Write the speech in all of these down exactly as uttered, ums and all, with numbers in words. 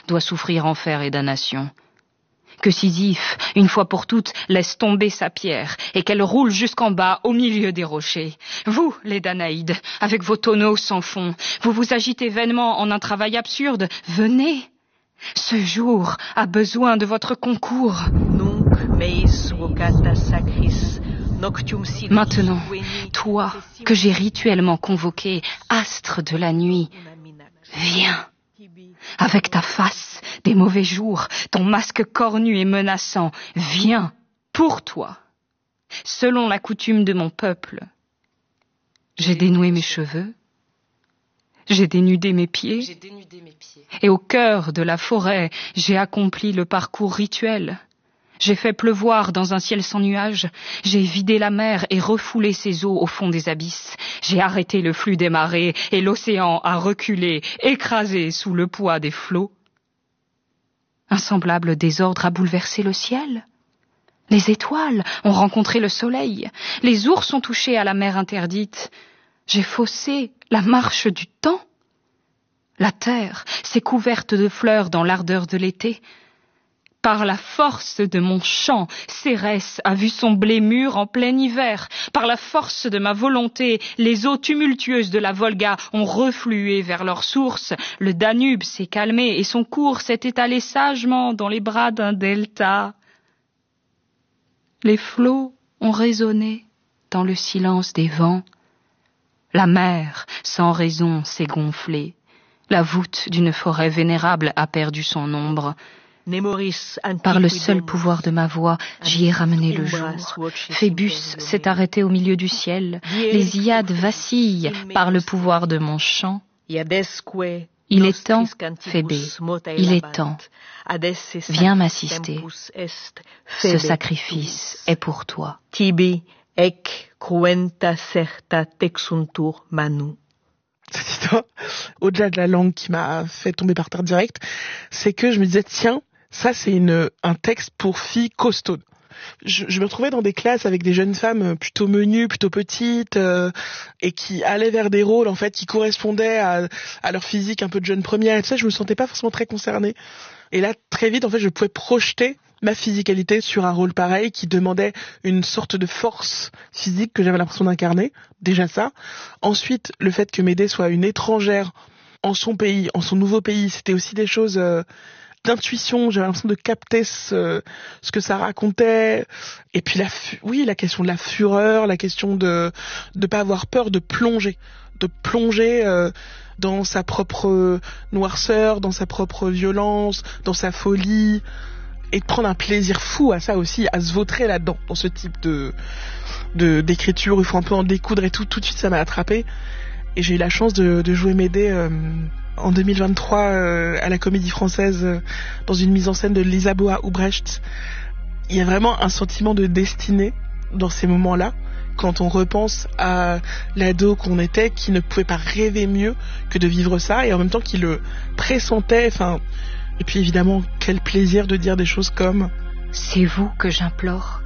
doit souffrir enfer et damnation. Que Sisyphe, une fois pour toutes, laisse tomber sa pierre et qu'elle roule jusqu'en bas au milieu des rochers. Vous, les Danaïdes, avec vos tonneaux sans fond, vous vous agitez vainement en un travail absurde. Venez! Ce jour a besoin de votre concours. Maintenant, toi, que j'ai rituellement convoqué, astre de la nuit, viens. Avec ta face des mauvais jours, ton masque cornu et menaçant, viens, pour toi. Selon la coutume de mon peuple, j'ai dénoué mes cheveux, j'ai dénudé mes pieds, J'ai dénudé mes pieds. et au cœur de la forêt, j'ai accompli le parcours rituel. J'ai fait pleuvoir dans un ciel sans nuages, j'ai vidé la mer et refoulé ses eaux au fond des abysses. J'ai arrêté le flux des marées et l'océan a reculé, écrasé sous le poids des flots. Un semblable désordre a bouleversé le ciel. Les étoiles ont rencontré le soleil, les ours ont touché à la mer interdite. J'ai faussé la marche du temps. La terre s'est couverte de fleurs dans l'ardeur de l'été. Par la force de mon chant, Cérès a vu son blé mûr en plein hiver. Par la force de ma volonté, les eaux tumultueuses de la Volga ont reflué vers leur source. Le Danube s'est calmé et son cours s'est étalé sagement dans les bras d'un delta. Les flots ont résonné dans le silence des vents. La mer, sans raison, s'est gonflée. La voûte d'une forêt vénérable a perdu son ombre. Par le seul pouvoir de ma voix, j'y ai ramené le jour. Phébus s'est arrêté au milieu du ciel. Les Iades vacillent par le pouvoir de mon chant. Il est temps, Phébé, il est temps. Viens m'assister. Ce sacrifice est pour toi. Tibi ec cruenta certa texuntur manu. Cette histoire, au-delà de la langue qui m'a fait tomber par terre direct, c'est que je me disais, tiens, ça c'est une, un texte pour filles costaudes. Je, je me retrouvais dans des classes avec des jeunes femmes plutôt menues, plutôt petites, euh, et qui allaient vers des rôles en fait qui correspondaient à, à leur physique un peu de jeune première. Et tout ça, je me sentais pas forcément très concernée. Et là, très vite, en fait, je pouvais projeter ma physicalité sur un rôle pareil qui demandait une sorte de force physique que j'avais l'impression d'incarner. Déjà ça. Ensuite, le fait que Médée soit une étrangère en son pays, en son nouveau pays, c'était aussi des choses euh, d'intuition. J'avais l'impression de capter ce, ce que ça racontait. Et puis la, fu- oui, la question de la fureur, la question de de pas avoir peur de plonger, de plonger euh, dans sa propre noirceur, dans sa propre violence, dans sa folie. Et de prendre un plaisir fou à ça aussi, à se vautrer là-dedans, dans ce type de, de d'écriture, il faut un peu en découdre et tout, tout de suite ça m'a attrapé. Et j'ai eu la chance de, de jouer Médée euh, en deux mille vingt-trois euh, à la Comédie Française, euh, dans une mise en scène de Lisa Boas-Ubrecht. Il y a vraiment un sentiment de destinée dans ces moments-là, quand on repense à l'ado qu'on était, qui ne pouvait pas rêver mieux que de vivre ça, et en même temps qui le pressentait, enfin... Et puis évidemment, quel plaisir de dire des choses comme « C'est vous que j'implore,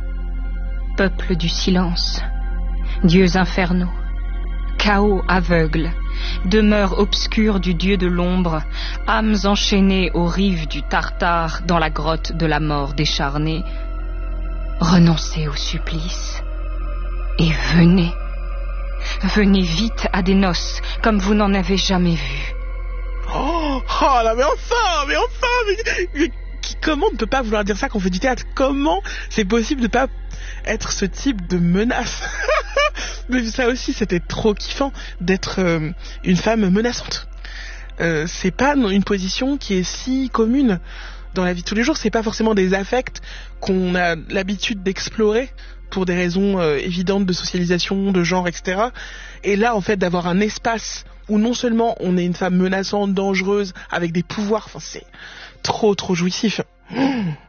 peuple du silence, dieux infernaux, chaos aveugle, demeure obscure du dieu de l'ombre, âmes enchaînées aux rives du Tartare dans la grotte de la mort décharnée, renoncez au supplice et venez, venez vite à des noces comme vous n'en avez jamais vu. » Oh, oh là, mais enfin, mais enfin, mais, mais qui, comment on ne peut pas vouloir dire ça quand on fait du théâtre? Comment c'est possible de pas être ce type de menace? Mais ça aussi, c'était trop kiffant d'être euh, une femme menaçante. Euh, c'est pas une position qui est si commune dans la vie de tous les jours. C'est pas forcément des affects qu'on a l'habitude d'explorer pour des raisons euh, évidentes de socialisation, de genre, et cetera. Et là, en fait, d'avoir un espace où non seulement on est une femme menaçante, dangereuse, avec des pouvoirs, enfin c'est trop trop jouissif. Mmh.